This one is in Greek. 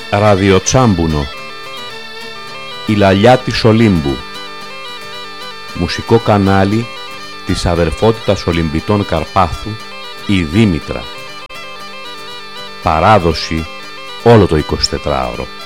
Ραδιοτσάμπουνο. Η λαλιά της Ολύμπου. Μουσικό κανάλι της αδερφότητας Ολυμπιτών Καρπάθου, η Δήμητρα. Παράδοση όλο το 24ωρο.